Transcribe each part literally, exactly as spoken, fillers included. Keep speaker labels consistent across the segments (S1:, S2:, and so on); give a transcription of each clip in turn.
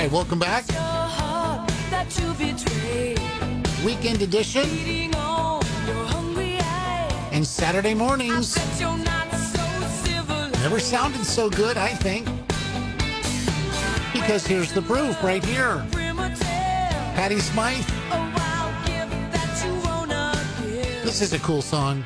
S1: right, welcome back. Weekend edition. And Saturday mornings never sounded so good, I think. Because here's the proof right here. Patty Smyth. This is a cool song.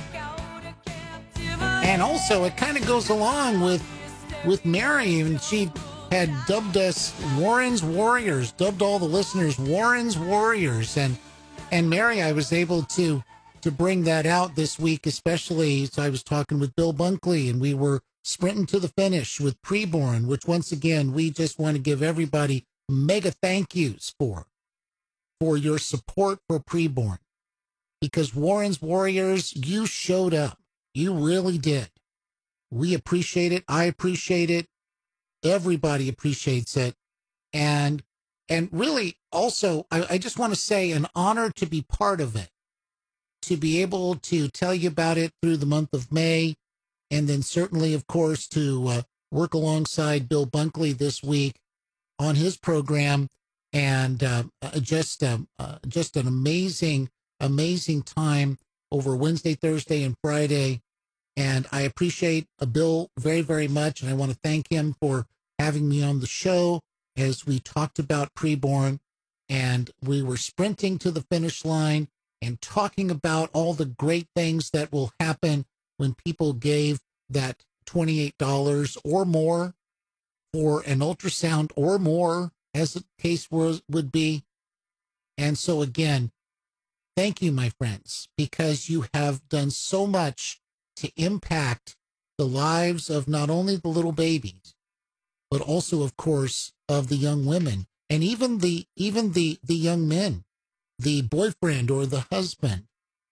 S1: And also, it kind of goes along with, with Mary, and she had dubbed us Warren's Warriors, dubbed all the listeners Warren's Warriors. And and Mary, I was able to to bring that out this week, especially. So I was talking with Bill Bunkley, and we were sprinting to the finish with Preborn, which once again, we just want to give everybody mega thank yous for, for your support for Preborn. Because Warren's Warriors, you showed up. You really did. We appreciate it. I appreciate it. Everybody appreciates it. And and really, also, I, I just want to say an honor to be part of it, to be able to tell you about it through the month of May, and then certainly, of course, to uh, work alongside Bill Bunkley this week on his program, and uh, just, uh, uh, just an amazing, amazing time over Wednesday, Thursday, and Friday. And I appreciate uh, Bill very, very much, and I want to thank him for having me on the show as we talked about Preborn, and we were sprinting to the finish line and talking about all the great things that will happen when people gave that twenty-eight dollars or more for an ultrasound or more, as the case was, would be. And so again, thank you, my friends, because you have done so much to impact the lives of not only the little babies, but also, of course, of the young women, and even the even the the young men, the boyfriend or the husband.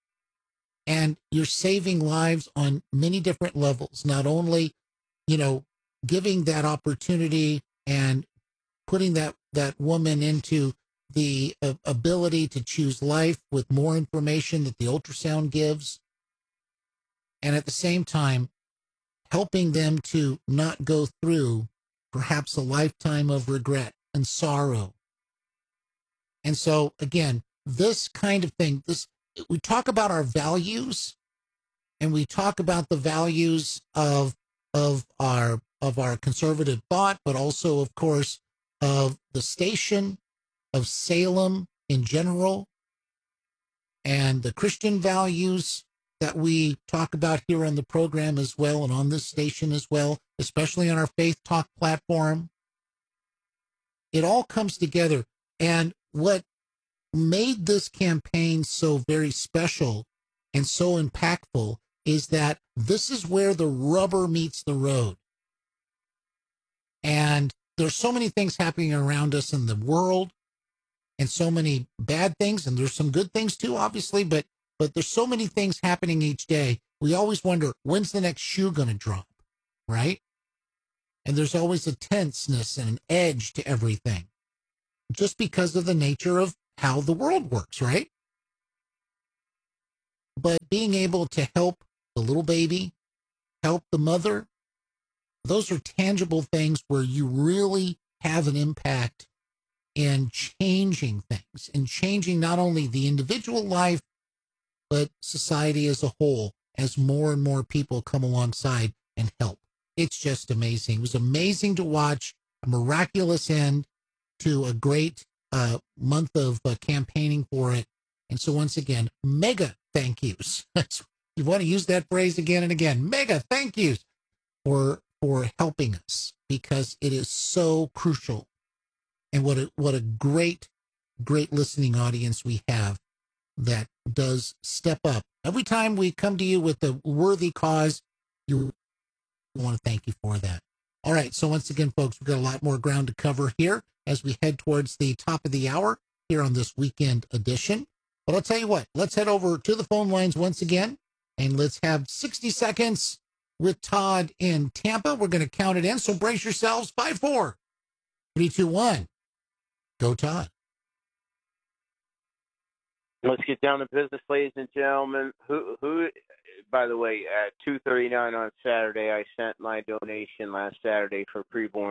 S1: And you're saving lives on many different levels, not only, you know, giving that opportunity and putting that, that woman into the uh, ability to choose life with more information that the ultrasound gives, and at the same time, helping them to not go through perhaps a lifetime of regret and sorrow. And so, again, this kind of thing, this, we talk about our values, and we talk about the values of, of our, of our conservative thought, but also, of course, of the station, of Salem in general, and the Christian values that we talk about here on the program as well, and on this station as well, especially on our Faith Talk platform. It all comes together. And what made this campaign so very special and so impactful is that this is where the rubber meets the road. And there's so many things happening around us in the world, and so many bad things, and there's some good things too, obviously, but but there's so many things happening each day. We always wonder, when's the next shoe going to drop, right? And there's always a tenseness and an edge to everything, just because of the nature of how the world works, right? But being able to help the little baby, help the mother, those are tangible things where you really have an impact in changing things, and changing not only the individual life, but society as a whole, as more and more people come alongside and help. It's just amazing. It was amazing to watch a miraculous end to a great uh, month of uh, campaigning for it. And so once again, mega thank yous. You want to use that phrase again and again. Mega thank yous for, for helping us, because it is so crucial. And what a, what a great, great listening audience we have that does step up. Every time we come to you with a worthy cause, you want to thank you for that. All right. So once again, folks, we've got a lot more ground to cover here as we head towards the top of the hour here on this weekend edition. But I'll tell you what, let's head over to the phone lines once again, and let's have sixty seconds with Todd in Tampa. We're going to count it in. So brace yourselves. Five, four, three, two, one. Go, Todd.
S2: Let's get down to business, ladies and gentlemen. Who, who, by the way, at two thirty-nine on Saturday, I sent my donation last Saturday for Preborn.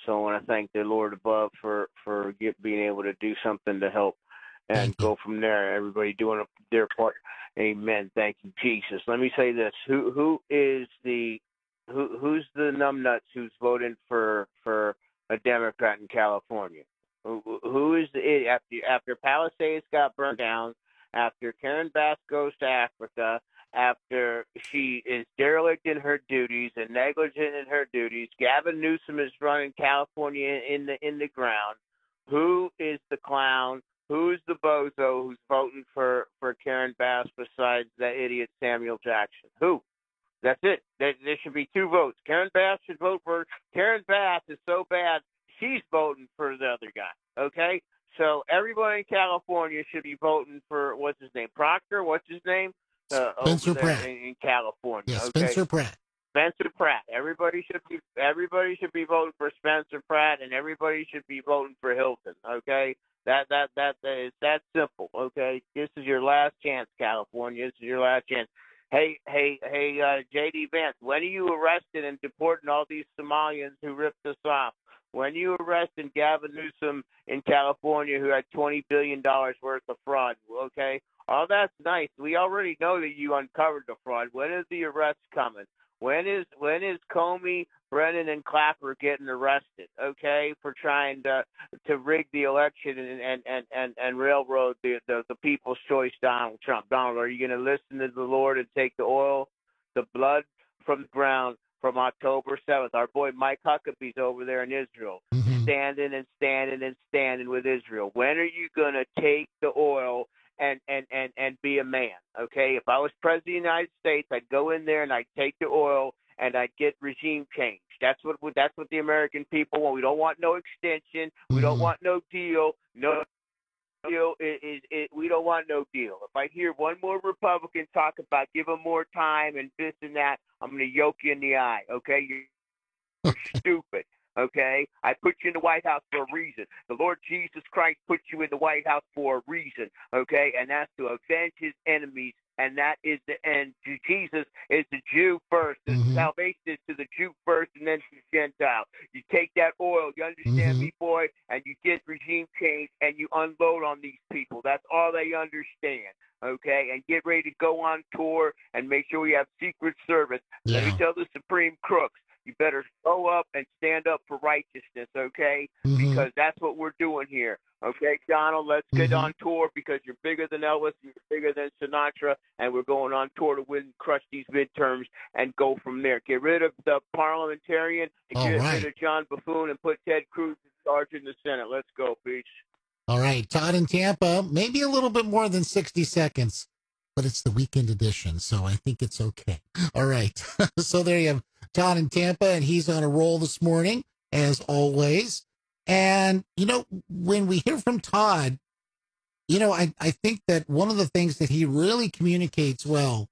S2: So I want to thank the Lord above for for get, being able to do something to help and go from there. Everybody doing their part. Amen. Thank you, Jesus. Let me say this: who who is the who who's the numbnuts who's voting for for a Democrat in California? Who, who is the after after Palisades got burned down? After Karen Bass goes to Africa, after she is derelict in her duties and negligent in her duties, Gavin Newsom is running California in the in the ground. Who is the clown? Who's the bozo who's voting for, for Karen Bass besides that idiot Samuel Jackson? Who? That's it. There, there should be two votes. Karen Bass should vote for Karen Bass is so bad she's voting for the other guy. Okay? So everybody in California should be voting for what's his name? Proctor? What's his name? Uh,
S1: Spencer Pratt.
S2: In, in California.
S1: Yeah,
S2: okay?
S1: Spencer Pratt.
S2: Spencer Pratt. Everybody should be everybody should be voting for Spencer Pratt, and everybody should be voting for Hilton. Okay, that that that, that is that simple. Okay, this is your last chance, California. This is your last chance. Hey, hey, hey, uh, J D Vance, when are you arrested and deporting all these Somalians who ripped us off? When you arresting Gavin Newsom in California, who had twenty billion dollars worth of fraud? Okay, all that's nice. We already know that you uncovered the fraud. When is the arrest coming? When is when is Comey, Brennan, and Clapper getting arrested? Okay, for trying to to rig the election and and and and, and railroad the, the the people's choice Donald Trump. Donald, are you going to listen to the Lord and take the oil, the blood from the ground from October seventh? Our boy Mike Huckabee's over there in Israel, mm-hmm. standing and standing and standing with Israel. When are you going to take the oil? And, and, and, and be a man, okay? If I was president of the United States, I'd go in there and I'd take the oil and I'd get regime change. That's what that's what the American people want. We don't want no extension. We mm-hmm. don't want no deal. No deal. It, it, it, we don't want no deal. If I hear one more Republican talk about give them more time and this and that, I'm going to yoke you in the eye, okay? You're, you're stupid. Okay, I put you in the White House for a reason. The Lord Jesus Christ put you in the White House for a reason. Okay, and that's to avenge his enemies, and that is the end. Jesus is the Jew first. The mm-hmm. salvation is to the Jew first, and then to the Gentile. You take that oil, you understand mm-hmm. me, boy, and you get regime change, and you unload on these people. That's all they understand. Okay, and get ready to go on tour and make sure we have Secret Service. Yeah. Let me tell the Supreme crooks. You better go up and stand up for righteousness, okay? Mm-hmm. Because that's what we're doing here. Okay, Donald, let's get mm-hmm. on tour because you're bigger than Elvis, you're bigger than Sinatra, and we're going on tour to win, crush these midterms, and go from there. Get rid of the parliamentarian, and
S1: All
S2: get
S1: right.
S2: rid of John Buffoon, and put Ted Cruz in charge in the Senate. Let's go, Peach.
S1: All right, Todd in Tampa, maybe a little bit more than sixty seconds, but it's the weekend edition, so I think it's okay. All right, so there you have Todd in Tampa, and he's on a roll this morning, as always. And, you know, when we hear from Todd, you know, I, I think that one of the things that he really communicates well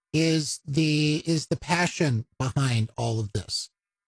S1: is the is the passion behind all of this.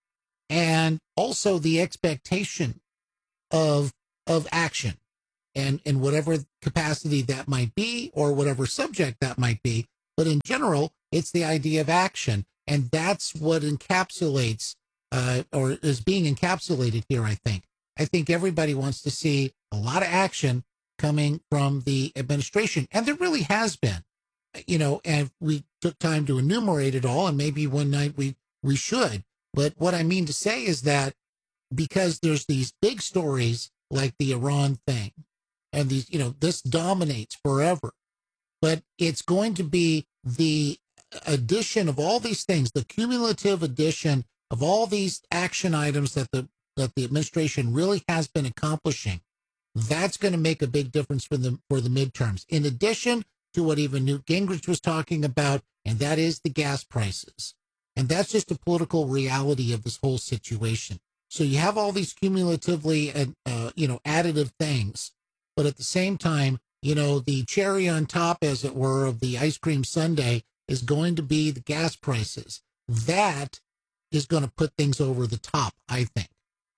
S1: And also the expectation of of action and in whatever capacity that might be or whatever subject that might be. But in general, it's the idea of action. And that's what encapsulates uh, or is being encapsulated here, I think. I think everybody wants to see a lot of action coming from the administration. And there really has been, you know, and we took time to enumerate it all. And maybe one night we, we should. But what I mean to say is that because there's these big stories like the Iran thing and these, you know, this dominates forever. But it's going to be the addition of all these things, the cumulative addition of all these action items that the that the administration really has been accomplishing. That's going to make a big difference for the for the midterms. In addition to what even Newt Gingrich was talking about, and that is the gas prices. And that's just a political reality of this whole situation. So you have all these cumulatively, uh, you know, additive things, but at the same time, you know, the cherry on top, as it were, of the ice cream sundae is going to be the gas prices. That is going to put things over the top, I think.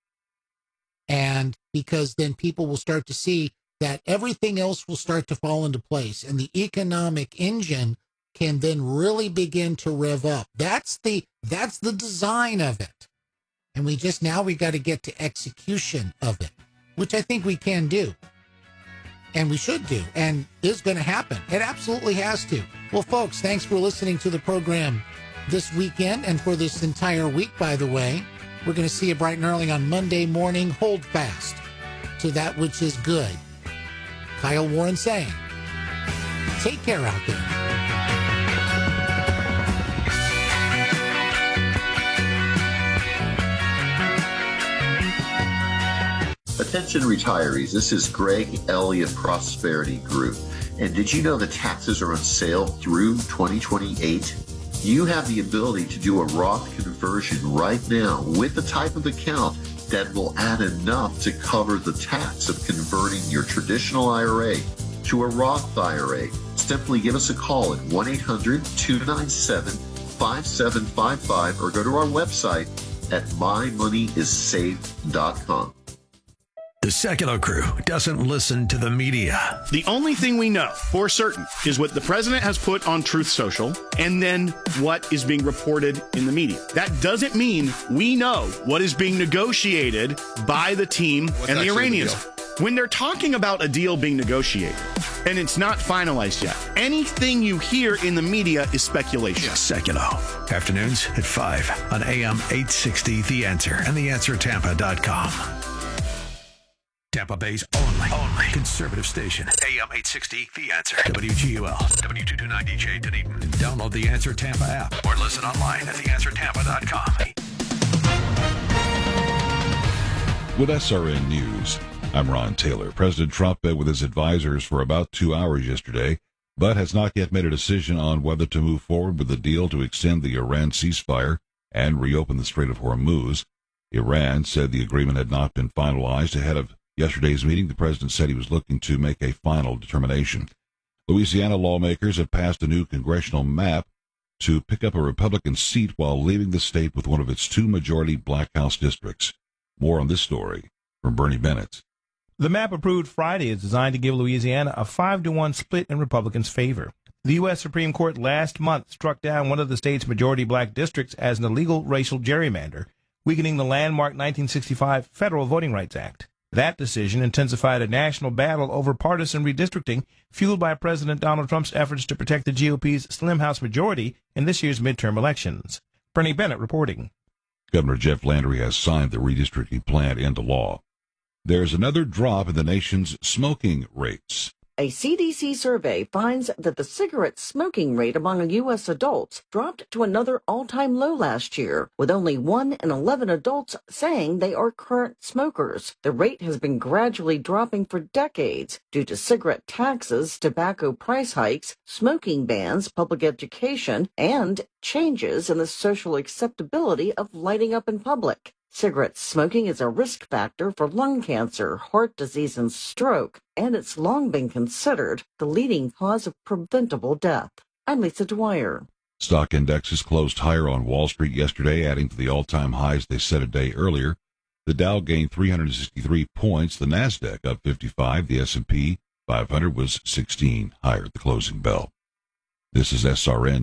S1: And because then people will start to see that everything else will start to fall into place and the economic engine can then really begin to rev up. That's the, that's the design of it. And we just now we got to get to execution of it, which I think we can do. And we should do, and is going to happen. It absolutely has to. Well, folks, thanks for listening to the program this weekend and for this entire week, by the way. We're going to see you bright and early on Monday morning. Hold fast to that which is good. Kyle Warren saying, take care out there.
S3: Attention retirees, this is Greg Elliott Prosperity Group. And did you know the taxes are on sale through twenty twenty-eight? You have the ability to do a Roth conversion right now with the type of account that will add enough to cover the tax of converting your traditional I R A to a Roth I R A. Simply give us a call at one eight hundred two nine seven five seven five five or go to our website at my money is saved dot com.
S4: The Secular Crew doesn't listen to the media.
S5: The only thing we know for certain is what the president has put on Truth Social and then what is being reported in the media. That doesn't mean we know what is being negotiated by the team What's and the Iranians. The when they're talking about a deal being negotiated and it's not finalized yet, anything you hear in the media is speculation.
S4: Secular. Afternoons at five on A M eight sixty The Answer and the answer tampa dot com. Tampa Bay's only, only conservative station. A M eight sixty, The Answer. W G U L, W two twenty-nine D J Dunedin. Download the Answer Tampa app or listen online at the answer tampa dot com.
S6: With S R N News, I'm Ron Taylor. President Trump met with his advisors for about two hours yesterday, but has not yet made a decision on whether to move forward with the deal to extend the Iran ceasefire and reopen the Strait of Hormuz. Iran said the agreement had not been finalized ahead of yesterday's meeting. The president said he was looking to make a final determination. Louisiana lawmakers have passed a new congressional map to pick up a Republican seat while leaving the state with one of its two majority black House districts. More on this story from Bernie Bennett.
S7: The map approved Friday is designed to give Louisiana a five to one split in Republicans' favor. The U S Supreme Court last month struck down one of the state's majority black districts as an illegal racial gerrymander, weakening the landmark nineteen sixty-five Federal Voting Rights Act. That decision intensified a national battle over partisan redistricting, fueled by President Donald Trump's efforts to protect the G O P's slim House majority in this year's midterm elections. Bernie Bennett reporting.
S6: Governor Jeff Landry has signed the redistricting plan into law. There's another drop in the nation's smoking rates.
S8: A C D C survey finds that the cigarette smoking rate among U S adults dropped to another all-time low last year, with only one in eleven adults saying they are current smokers. The rate has been gradually dropping for decades due to cigarette taxes, tobacco price hikes, smoking bans, public education, and changes in the social acceptability of lighting up in public. Cigarette smoking is a risk factor for lung cancer, heart disease, and stroke, and it's long been considered the leading cause of preventable death. I'm Lisa Dwyer.
S6: Stock indexes closed higher on Wall Street yesterday, adding to the all-time highs they set a day earlier. The Dow gained three hundred sixty-three points, the Nasdaq up fifty-five, the S and P five hundred was sixteen higher at the closing bell. This is S R N.